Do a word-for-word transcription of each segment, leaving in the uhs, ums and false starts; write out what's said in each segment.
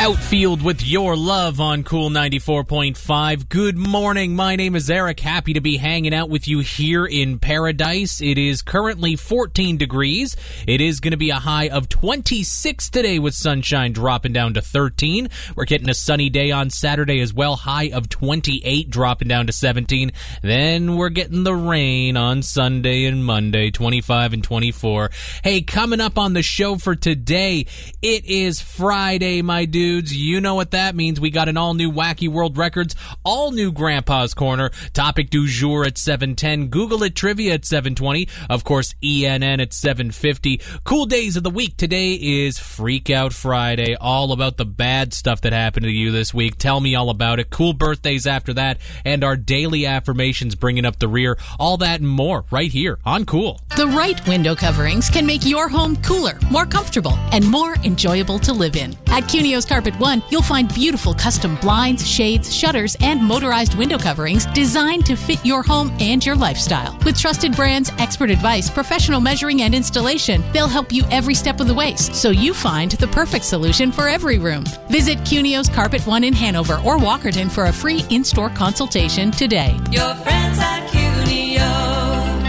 Outfield with your love on Cool ninety-four point five. Good morning. My name is Eric. Happy to be hanging out with you here in paradise. It is currently fourteen degrees. It is going to be a high of twenty-six today with sunshine dropping down to thirteen. We're getting a sunny day on Saturday as well. High of twenty-eight dropping down to seventeen. Then we're getting the rain on Sunday and Monday, twenty-five and twenty-four. Hey, coming up on the show for today, it is Friday, my dude. Dudes, you know what that means. We got an all-new Wacky World Records, all-new Grandpa's Corner, topic du jour at seven ten, Google It Trivia at seven twenty, of course, E N N at seven fifty. Cool days of the week. Today is Freak Out Friday, all about the bad stuff that happened to you this week. Tell me all about it. Cool birthdays after that, and our daily affirmations bringing up the rear. All that and more right here on Cool. The right window coverings can make your home cooler, more comfortable, and more enjoyable to live in. At Cunio's Carpet One, you'll find beautiful custom blinds, shades, shutters, and motorized window coverings designed to fit your home and your lifestyle. With trusted brands, expert advice, professional measuring, and installation, they'll help you every step of the way, so you find the perfect solution for every room. Visit Cunio's Carpet One in Hanover or Walkerton for a free in-store consultation today. Your friends at Cunio.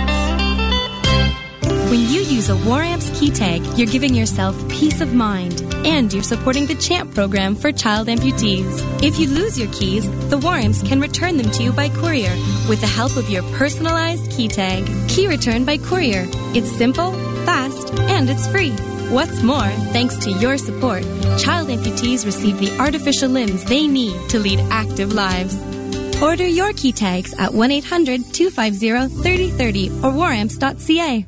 When you use a Waramps key tag, you're giving yourself peace of mind, and you're supporting the CHAMP program for child amputees. If you lose your keys, the Waramps can return them to you by courier with the help of your personalized key tag. Key return by courier. It's simple, fast, and it's free. What's more, thanks to your support, child amputees receive the artificial limbs they need to lead active lives. Order your key tags at one eight hundred two five zero three zero three zero or waramps dot c a.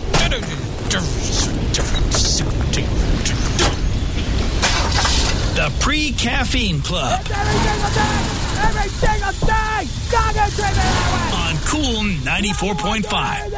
The Pre-Caffeine Club. It's every single day! Every single day! God, it's every On Cool ninety-four point five.